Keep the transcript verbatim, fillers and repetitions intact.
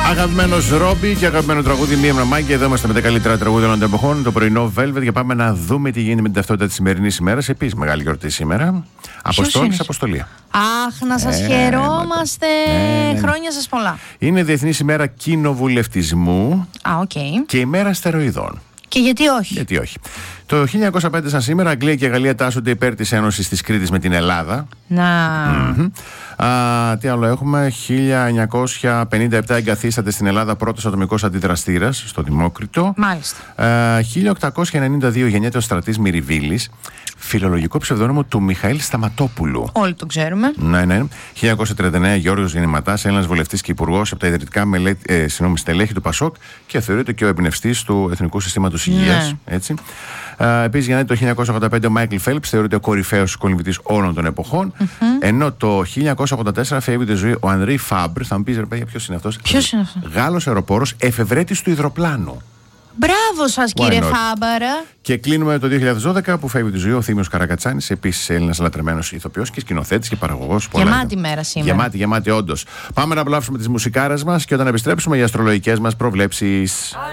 Αγαπημένος Ρόμπι και αγαπημένο τραγούδι Μία Μαμάκη. Εδώ είμαστε με τα καλύτερα τραγούδια όλων των εποχών. Το πρωινό Velvet. Για πάμε να δούμε τι γίνεται με την ταυτότητα της σημερινής ημέρας. Επίσης μεγάλη γιορτή σήμερα. Αποστόλης, Αποστολία. Αχ, να σας Ε, χαιρόμαστε. ναι, ναι. Χρόνια σας πολλά. Είναι Διεθνής ημέρα κοινοβουλευτισμού Α, οκ. και ημέρα αστεροειδών. Και γιατί όχι. Γιατί όχι. Το χίλια εννιακόσια πέντε σαν σήμερα, Αγγλία και Γαλλία τάσσονται υπέρ της Ένωσης της Κρήτης με την Ελλάδα. Να. Mm-hmm. Α, τι άλλο έχουμε. χίλια εννιακόσια πενήντα επτά εγκαθίσταται στην Ελλάδα πρώτος ατομικός αντιδραστήρας στο Δημόκριτο. Μάλιστα. Α, χίλια οκτακόσια ενενήντα δύο γεννιέται ο Στρατής Μυριβίλης, φιλολογικό ψευδόνυμο του Μιχαήλ Σταματόπουλου. Όλοι το ξέρουμε. Ναι, ναι. χίλια εννιακόσια τριάντα εννέα Γιώργος Γεννηματάς, Έλληνας βουλευτής και υπουργός από τα ιδρυτικά μελέτη, ε, συγνώμη, στελέχη του Πασόκ και θεωρείται και ο εμπνευστής του Εθνικού Συστήματος Υγείας. Ναι. Έτσι. Επίσης, γεννάται το χίλια εννιακόσια ογδόντα πέντε ο Μάικλ Φέλπς, θεωρείται ο κορυφαίος κολυμβητής όλων των εποχών. Mm-hmm. Ενώ το χίλια εννιακόσια ογδόντα τέσσερα φεύγει τη ζωή ο Ανρί Φάμπρ. Θα μου πεις, ρε παιδιά, ποιος είναι αυτός? Ποιος είναι αυτός? Γάλλος αεροπόρος, εφευρέτης του υδροπλάνου. Μπράβο σας, κύριε Φάμπαρα. Και κλείνουμε το δύο χιλιάδες δώδεκα που φεύγει τη ζωή ο Θήμιος Καρακατσάνης, επίσης Έλληνας λατρεμένος ηθοποιός και σκηνοθέτης και παραγωγός. Γεμάτη μέρα σήμερα. Γεμάτη, γεμάτη, όντως. Πάμε να απολαύσουμε τις μουσικάρες μας και όταν επιστρέψουμε οι αστρολογικές μας προβλέψεις.